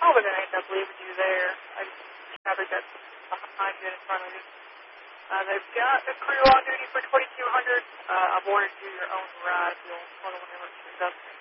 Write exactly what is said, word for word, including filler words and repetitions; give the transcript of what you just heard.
probably going to end up leaving you there. I just I think that's behind you and in front of you. Uh, they've got a crew on duty for twenty-two hundred. Uh, I'm wanting to do your own ride. You'll hold on whenever it shows up.